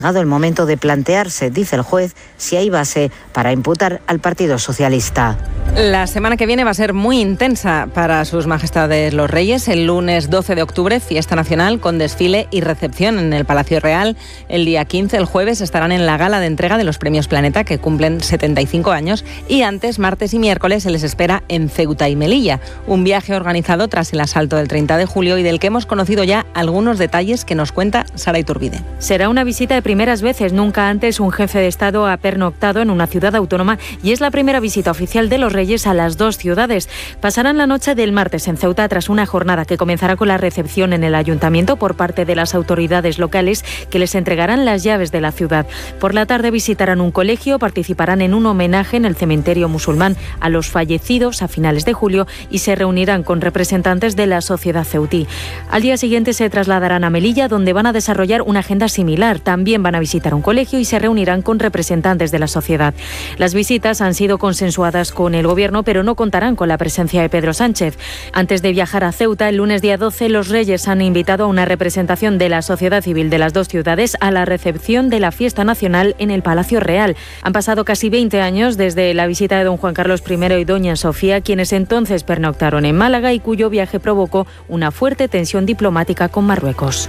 Llegado el momento de plantearse, dice el juez, si hay base para imputar al Partido Socialista. La semana que viene va a ser muy intensa para sus majestades los reyes. El lunes 12 de octubre, fiesta nacional con desfile y recepción en el Palacio Real. El día 15, el jueves, estarán en la gala de entrega de los premios Planeta, que cumplen 75 años. Y antes, martes y miércoles, se les espera en Ceuta y Melilla. Un viaje organizado tras el asalto del 30 de julio y del que hemos conocido ya algunos detalles que nos cuenta Sara Iturbide. Será una visita de primeras veces. Nunca antes un jefe de Estado ha pernoctado en una ciudad autónoma y es la primera visita oficial de los Reyes a las dos ciudades. Pasarán la noche del martes en Ceuta tras una jornada que comenzará con la recepción en el ayuntamiento por parte de las autoridades locales que les entregarán las llaves de la ciudad. Por la tarde visitarán un colegio, participarán en un homenaje en el cementerio musulmán a los fallecidos a finales de julio y se reunirán con representantes de la sociedad ceutí. Al día siguiente se trasladarán a Melilla, donde van a desarrollar una agenda similar. También van a visitar un colegio y se reunirán con representantes de la sociedad. Las visitas han sido consensuadas con el Gobierno, pero no contarán con la presencia de Pedro Sánchez. Antes de viajar a Ceuta, el lunes día 12, los Reyes han invitado a una representación de la sociedad civil de las dos ciudades a la recepción de la fiesta nacional en el Palacio Real. Han pasado casi 20 años desde la visita de don Juan Carlos I y doña Sofía, quienes entonces pernoctaron en Málaga y cuyo viaje provocó una fuerte tensión diplomática con Marruecos.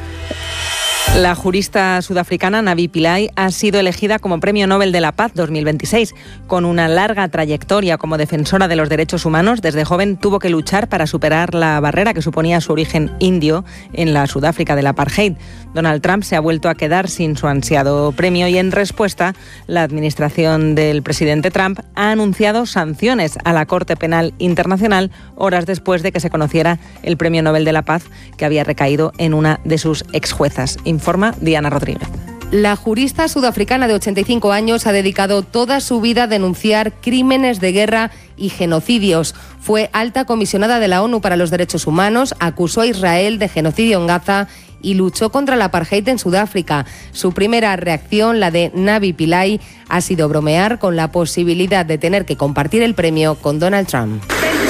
La jurista sudafricana Navi Pillay ha sido elegida como Premio Nobel de la Paz 2026. Con una larga trayectoria como defensora de los derechos humanos, desde joven tuvo que luchar para superar la barrera que suponía su origen indio en la Sudáfrica del apartheid. Donald Trump se ha vuelto a quedar sin su ansiado premio y, en respuesta, la administración del presidente Trump ha anunciado sanciones a la Corte Penal Internacional horas después de que se conociera el Premio Nobel de la Paz que había recaído en una de sus exjuezas. Informa Diana Rodríguez. La jurista sudafricana de 85 años ha dedicado toda su vida a denunciar crímenes de guerra y genocidios. Fue alta comisionada de la ONU para los Derechos Humanos, acusó a Israel de genocidio en Gaza y luchó contra el apartheid en Sudáfrica. Su primera reacción, la de Navi Pillay, ha sido bromear con la posibilidad de tener que compartir el premio con Donald Trump.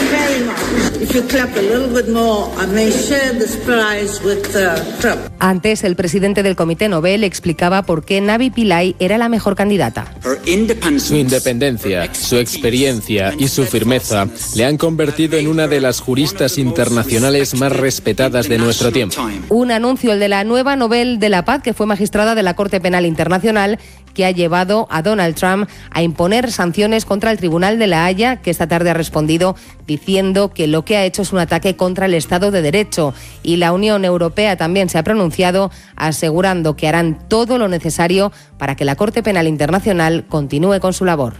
Antes, el presidente del Comité Nobel explicaba por qué Navi Pillay era la mejor candidata. Su independencia, su experiencia y su firmeza le han convertido en una de las juristas internacionales más respetadas de nuestro tiempo. Un anuncio, el de la nueva Nobel de la Paz, que fue magistrada de la Corte Penal Internacional, que ha llevado a Donald Trump a imponer sanciones contra el Tribunal de La Haya, que esta tarde ha respondido diciendo que lo que ha hecho es un ataque contra el Estado de Derecho. Y la Unión Europea también se ha pronunciado asegurando que harán todo lo necesario para que la Corte Penal Internacional continúe con su labor.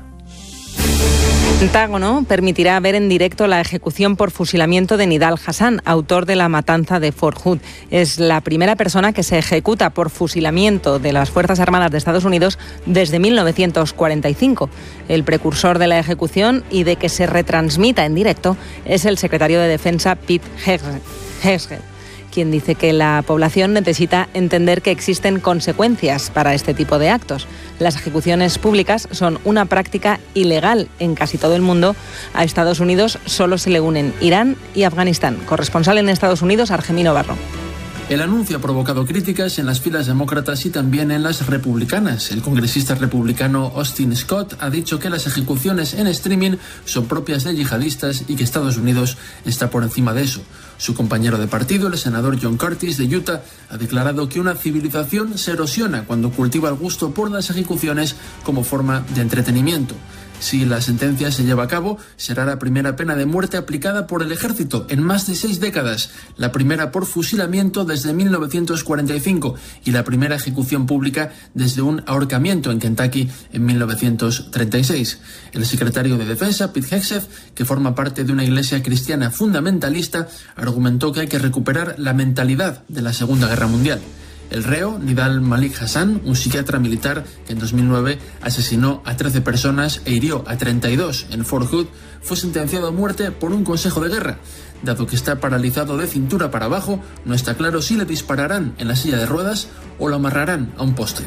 El Pentágono permitirá ver en directo la ejecución por fusilamiento de Nidal Hasan, autor de la matanza de Fort Hood. Es la primera persona que se ejecuta por fusilamiento de las Fuerzas Armadas de Estados Unidos desde 1945. El precursor de la ejecución y de que se retransmita en directo es el secretario de Defensa Pete Hegseth, quien dice que la población necesita entender que existen consecuencias para este tipo de actos. Las ejecuciones públicas son una práctica ilegal en casi todo el mundo. A Estados Unidos solo se le unen Irán y Afganistán. Corresponsal en Estados Unidos, Argemino Barro. El anuncio ha provocado críticas en las filas demócratas y también en las republicanas. El congresista republicano Austin Scott ha dicho que las ejecuciones en streaming son propias de yihadistas y que Estados Unidos está por encima de eso. Su compañero de partido, el senador John Curtis de Utah, ha declarado que una civilización se erosiona cuando cultiva el gusto por las ejecuciones como forma de entretenimiento. Si la sentencia se lleva a cabo, será la primera pena de muerte aplicada por el ejército en más de 6 décadas, la primera por fusilamiento desde 1945 y la primera ejecución pública desde un ahorcamiento en Kentucky en 1936. El secretario de Defensa, Pete Hegseth, que forma parte de una iglesia cristiana fundamentalista, argumentó que hay que recuperar la mentalidad de la Segunda Guerra Mundial. El reo, Nidal Malik Hasan, un psiquiatra militar que en 2009 asesinó a 13 personas e hirió a 32 en Fort Hood, fue sentenciado a muerte por un consejo de guerra. Dado que está paralizado de cintura para abajo, no está claro si le dispararán en la silla de ruedas o lo amarrarán a un poste.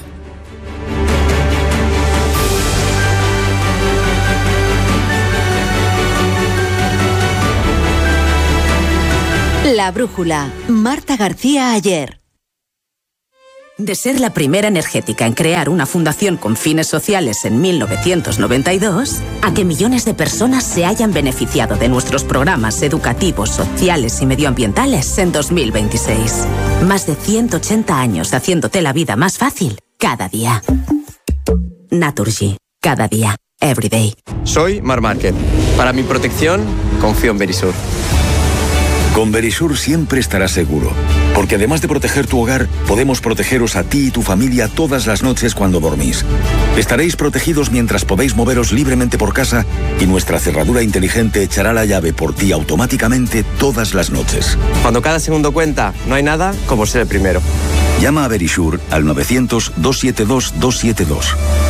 La brújula. Marta García Ayer. De ser la primera energética en crear una fundación con fines sociales en 1992, a que millones de personas se hayan beneficiado de nuestros programas educativos, sociales y medioambientales en 2026. Más de 180 años haciéndote la vida más fácil cada día. Naturgy. Cada día. Every day. Soy Mar Márquez. Para mi protección, confío en Verisur. Con Verisur siempre estarás seguro, porque además de proteger tu hogar, podemos protegeros a ti y tu familia todas las noches cuando dormís. Estaréis protegidos mientras podéis moveros libremente por casa y nuestra cerradura inteligente echará la llave por ti automáticamente todas las noches. Cuando cada segundo cuenta, no hay nada como ser el primero. Llama a Verisur al 900-272-272.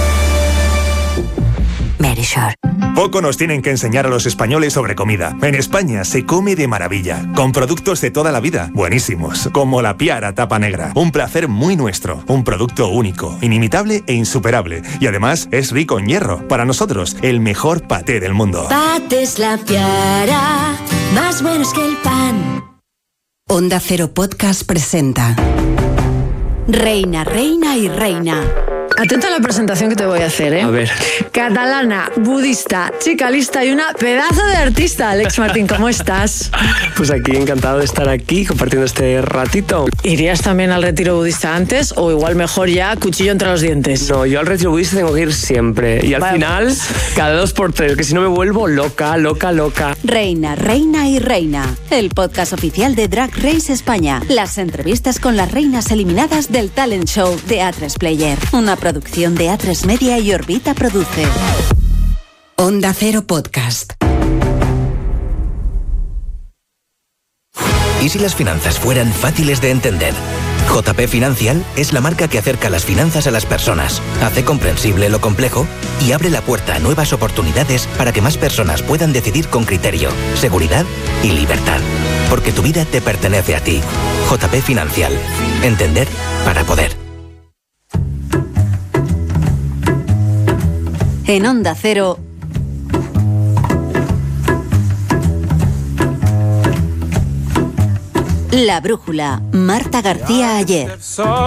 Verisur. Poco nos tienen que enseñar a los españoles sobre comida. En España se come de maravilla, con productos de toda la vida, buenísimos, como la Piara tapa negra. Un placer muy nuestro, un producto único, inimitable e insuperable. Y además es rico en hierro. Para nosotros, el mejor paté del mundo. Patés La Piara, más buenos que el pan. Onda Cero Podcast presenta Reina, reina y reina. Atenta a la presentación que te voy a hacer, ¿eh? A ver. Catalana, budista, chica lista y una pedazo de artista. Alex Martín, ¿cómo estás? Pues aquí, encantado de estar aquí compartiendo este ratito. ¿Irías también al retiro budista antes o igual mejor ya cuchillo entre los dientes? No, yo al retiro budista tengo que ir siempre. Y al final, cada 2x3, que si no me vuelvo loca, loca, loca. Reina, reina y reina. El podcast oficial de Drag Race España. Las entrevistas con las reinas eliminadas del talent show de A3 Player. Una producción de A3 Media y Orbita produce. Onda Cero Podcast. ¿Y si las finanzas fueran fáciles de entender? JP Financial es la marca que acerca las finanzas a las personas, hace comprensible lo complejo y abre la puerta a nuevas oportunidades para que más personas puedan decidir con criterio, seguridad y libertad. Porque tu vida te pertenece a ti. JP Financial. Entender para poder. En Onda Cero, La Brújula, Marta García Ayer.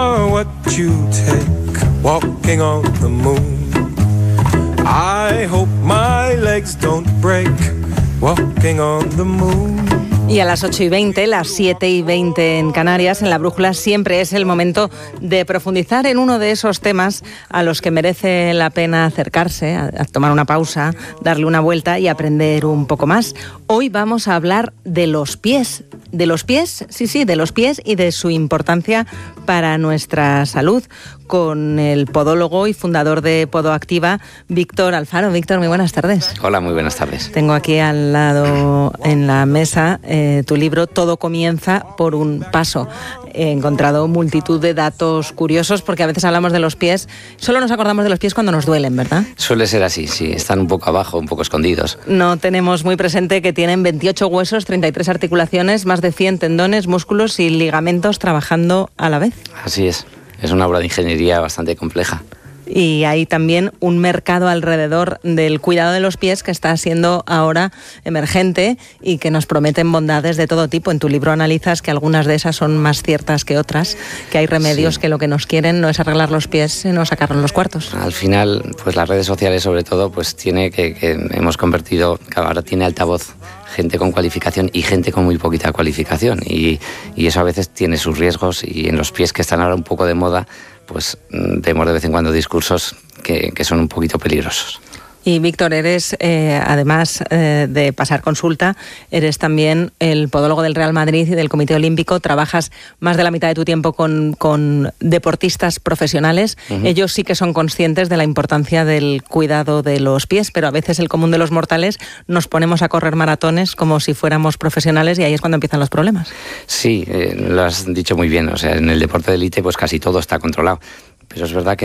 Y a las 8:20, las 7:20 en Canarias, en La Brújula, siempre es el momento de profundizar en uno de esos temas a los que merece la pena acercarse, a tomar una pausa, darle una vuelta y aprender un poco más. Hoy vamos a hablar de los pies. ¿De los pies? Sí, de los pies y de su importancia para nuestra salud, con el podólogo y fundador de Podoactiva, Víctor Alfaro. Víctor, muy buenas tardes. Hola, muy buenas tardes. Tengo aquí al lado en la mesa tu libro Todo comienza por un paso. He encontrado multitud de datos curiosos porque a veces hablamos de los pies, solo nos acordamos de los pies cuando nos duelen, ¿verdad? Suele ser así, sí, están un poco abajo, un poco escondidos. No tenemos muy presente que tienen 28 huesos, 33 articulaciones, más de 100 tendones, músculos y ligamentos trabajando a la vez. Así es una obra de ingeniería bastante compleja. Y hay también un mercado alrededor del cuidado de los pies que está siendo ahora emergente y que nos prometen bondades de todo tipo. En tu libro analizas que algunas de esas son más ciertas que otras, que hay remedios que lo que nos quieren no es arreglar los pies, sino sacarnos los cuartos. Al final, pues las redes sociales sobre todo, pues tiene que hemos convertido, ahora tiene altavoz gente con cualificación y gente con muy poquita cualificación y eso a veces tiene sus riesgos, y en los pies, que están ahora un poco de moda, pues vemos de vez en cuando discursos que son un poquito peligrosos. Y Víctor, eres, además de pasar consulta, eres también el podólogo del Real Madrid y del Comité Olímpico. Trabajas más de la mitad de tu tiempo con deportistas profesionales. Uh-huh. Ellos sí que son conscientes de la importancia del cuidado de los pies, pero a veces el común de los mortales nos ponemos a correr maratones como si fuéramos profesionales y ahí es cuando empiezan los problemas. Sí, lo has dicho muy bien. O sea, en el deporte de élite pues casi todo está controlado. Pero es verdad que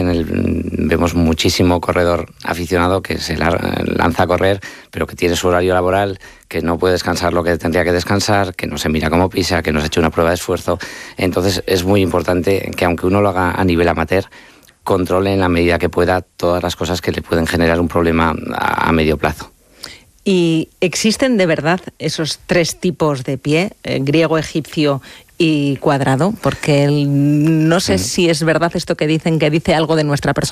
vemos muchísimo corredor aficionado que se lanza a correr, pero que tiene su horario laboral, que no puede descansar lo que tendría que descansar, que no se mira cómo pisa, que no se echa una prueba de esfuerzo. Entonces es muy importante que, aunque uno lo haga a nivel amateur, controle en la medida que pueda todas las cosas que le pueden generar un problema a medio plazo. ¿Y existen de verdad esos tres tipos de pie, griego, egipcio y cuadrado, porque no sé si es verdad esto que dicen, que dice algo de nuestra personalidad.